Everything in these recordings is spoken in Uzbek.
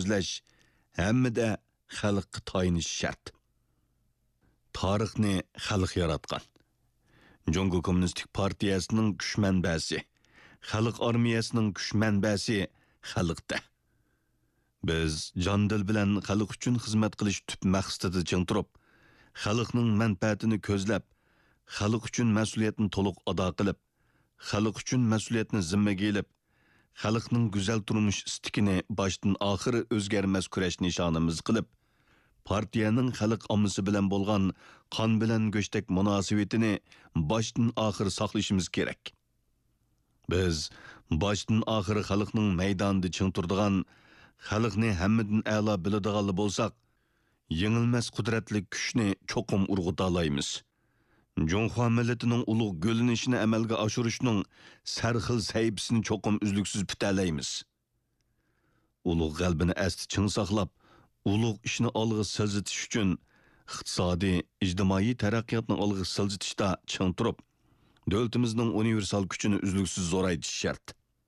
ko'zlash hammada xalqqa tayinish shart. Tarixni xalq yaratgan. Jungo Kommunistik Partiyasining kuch manbasi, xalq armiyasining kuch manbasi xalqda. Biz jon dil bilan xalq uchun xizmat qilish tub maqsadida ching turib, xalqning manfaatini ko'zlab, xalq uchun mas'uliyatni to'liq ado qilib, xalq uchun mas'uliyatni zimmaga olib, xalqning go'zal turmush istikini boshdan oxiri o'zgarmas kurash nishonimiz qilib, partiyaning xalq ommasi bilan bo'lgan qon bilan go'shtak munosabatini boshdan oxiri saqlashimiz kerak. Biz boshdan oxiri xalqning maydonida ching turadigan, xalqni hammadan a'lo biladiganlar bo'lsak, yengilmas qudratli kuchni cho'qim urg'uta olamiz. Jonxo millatining ulug' g'o'linishini amalga oshirishning sarxil saypisini cho'qim uzluksiz bitalaymiz. Ulug' g'albini asti ching saqlab, ulug' ishni olg'a siljitish uchun iqtisodiy, ijtimoiy taraqqiyotni olg'a siljitishda ching turib, davlatimizning universal kuchini uzluksiz zo'raytish shart.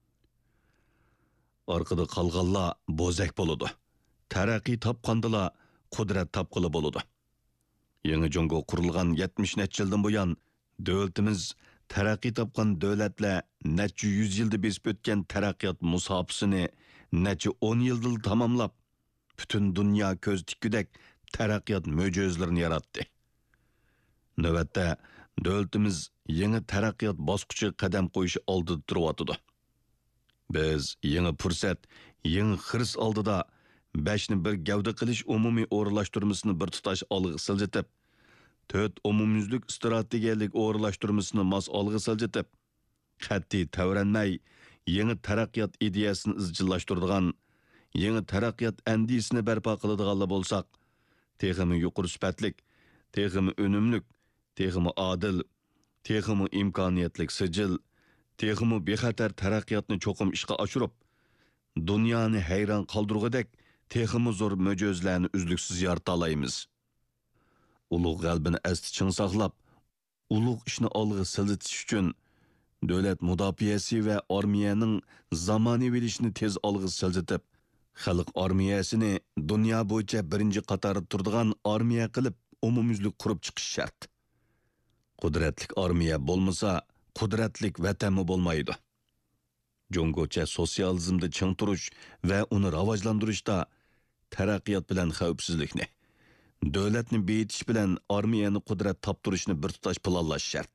Orqada qolganlar bo'zak bo'ladi. Taraqqiy topqandilar qudrat topqili bo'ladi. Yangi Jongo qurilgan 70 necha yildan buyon davlatimiz taraqqiy topgan davlatlar necha 100 yilda besib o'tgan taraqqiyot musofasini necha 10 yilda tamomlab, butun dunyo ko'z tikkudak taraqqiyot mo'jizalarini yaratdi. Navbatda davlatimiz yangi taraqqiyot bosqichi qadam qo'yishi oldida turyapti. Biz yangi fursat, yangi xirs oldida 5ni bir gavda qilish umumiy o'rinlashtirmasini bir tutash olg'a siljitib, 4 umumyuzlik strategiyalik o'rinlashtirmasini mos olg'a siljitib, qat'iy tavranmay yangi taraqqiyot ideyasini izchillashtiradigan, yangi taraqqiyot andisini barpo qiladiganlar bo'lsak, texmi yuqori sifatlik, texmi unumlik, texmi adil, texmi imkoniyatlik sijil, texmi bexatar taraqqiyotni cho'qim ishga oshirib, dunyoni hayron qoldirgudek texmi zo'r mo'jizlarni uzluksiz yarata olamiz. Ulug' g'albini asti ching saqlab, ulug' ishni olg'a siljitish uchun davlat mudofaasi va armiyaning zamonaviylashini tez olg'a siljitib, xalq armiyasini dunyo bo'yicha birinchi qatorda turadigan armiya qilib umumyuzlik qurib chiqish shart. Qudratli armiya bo'lmasa, qudratli vatanmi bo'lmaydi. Jongocha sotsializmda ching turish va uni rivojlantirishda taraqqiyot bilan xavfsizlikni, davlatni beyitish bilan armiyani qudrat toptirishni bir tutash planlash shart.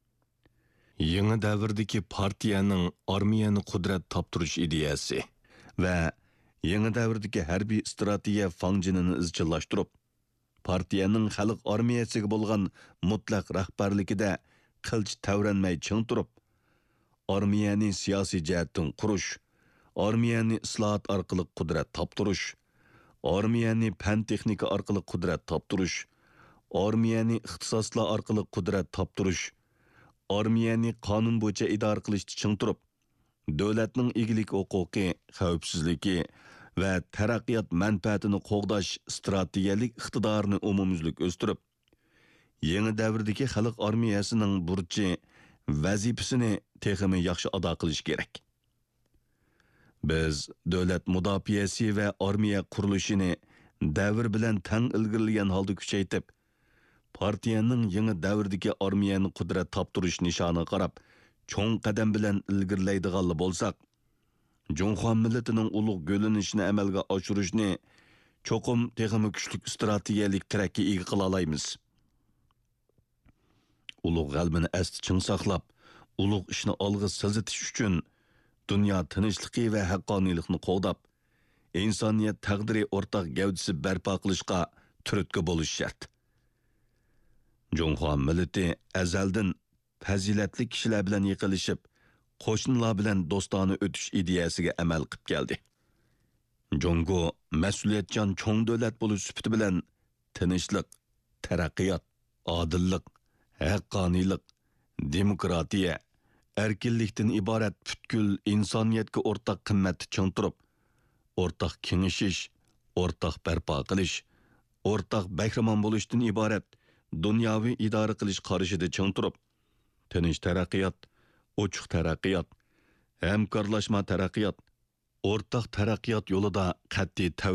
Yangi davrdagi partiyaning armiyani qudrat toptirish ideyasi va yangi davrdagi harbiy strategiya fanjinini izchillashtirib, partiyaning xalq armiyasiga bo'lgan mutlaq rahbarligida qilch tavranmay ching turib, armiyani siyosiy jihatdan qurish, armiyani islohot orqali qudrat toptirish, armiyani fan texnika orqali qudrat toptirish, armiyani ixtisoslar orqali qudrat toptirish, armiyani qonun bo'yicha idora qilishda ching turib, davlatning egilik huquqi, xavfsizligi va taraqqiyot manfaatini qo'g'dash strategiyalik iqtidorini umumyuzlik o'stirib, yangi davrdagi xalq armiyasining burchi, vazifasini texmi yaxshi ado qilish kerak. Biz davlat mudofaasi va armiya qurilishini davr bilan tang ilgirlagan holda kuchaytib, partiyaning yangi davrdagi armiyani qudrat toptirish nishoniga qarab, cho'ng qadam bilan ilgirlaydiganlar bo'lsak, Jonxo millatining ulug' g'o'linishini amalga oshirishni cho'qim texmi kuchli strategiyalik trakka ega qila olamiz. Ulug' g'albini asti ching saqlab, ulug' ishni olg'a siljitish uchun dunyo tinchligi va haqqoniylikni qo'g'dab, insoniyat taqdiri o'rtaq gavdasi barpo qilishga turtki bo'lish shart. Jonxo millati azaldan fazilatli kishilar bilan yiqilishib, qo'shnilar bilan do'stona o'tish ideyasiga amal qilib keldi. Jongo mas'uliyatchan cho'ng davlat bo'lish sifati bilan tinchlik, taraqqiyot, odillik, haqqoniylik, demokratiya, erkinlikdan iborat butkul insoniyatga o'rtaq qimmatni ching turib, o'rtaq kengashish, o'rtaq barpo qilish, o'rtaq bahramon bo'lishdan iborat dunyoviy idora qilish qarashida ching turib, tinch taraqqiyot, ochiq taraqqiyot, hamkorlashma taraqqiyot, o'rtaq taraqqiyot yo'lida qat'iy